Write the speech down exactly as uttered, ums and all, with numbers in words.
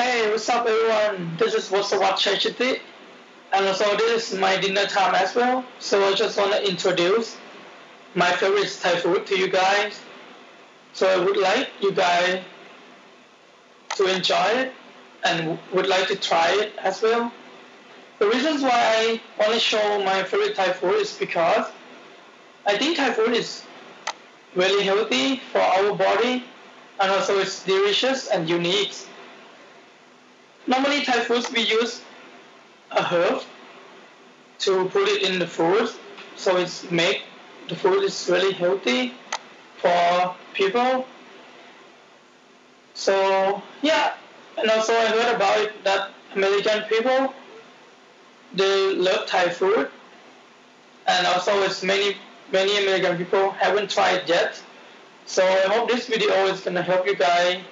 Hey, what's up everyone? This is Wasawat Chachiti, and also this is my dinner time as well. So I just want to introduce my favorite Thai food to you guys. So I would like you guys to enjoy it and would like to try it as well. The reasons why I want to show my favorite Thai food is because I think Thai food is really healthy for our body and also it's delicious and unique. Normally Thai foods we use a herb to put it in the food so it's make the food is really healthy for people. So yeah, and also I heard about it that American people they love Thai food, and also it's many many American people haven't tried yet. So I hope this video is gonna help you guys